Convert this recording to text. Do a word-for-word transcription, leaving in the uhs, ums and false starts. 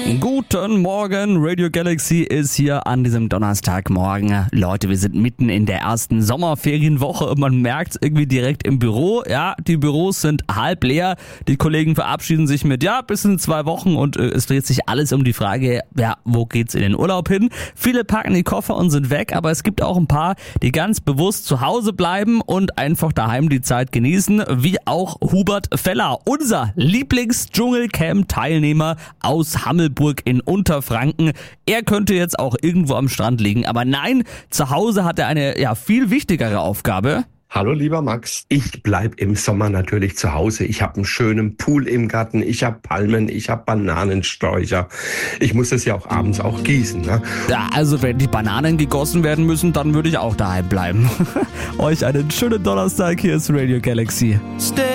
Guten Morgen, Radio Galaxy ist hier an diesem Donnerstagmorgen. Leute, wir sind mitten in der ersten Sommerferienwoche und man merkt irgendwie direkt im Büro, ja, die Büros sind halb leer. Die Kollegen verabschieden sich mit, ja, bis in zwei Wochen und äh, es dreht sich alles um die Frage, ja, wo geht's in den Urlaub hin? Viele packen die Koffer und sind weg, aber es gibt auch ein paar, die ganz bewusst zu Hause bleiben und einfach daheim die Zeit genießen, wie auch Hubert Feller, unser Lieblings-Dschungelcamp-Teilnehmer aus Hammelburg in Unterfranken. Er könnte jetzt auch irgendwo am Strand liegen, aber nein, zu Hause hat er eine ja viel wichtigere Aufgabe. Hallo lieber Max, ich bleib im Sommer natürlich zu Hause. Ich habe einen schönen Pool im Garten, ich habe Palmen, ich habe Bananensträucher. Ich muss es ja auch abends auch gießen, ne? Ja, also wenn die Bananen gegossen werden müssen, dann würde ich auch daheim bleiben. Euch einen schönen Donnerstag, hier ist Radio Galaxy. Stay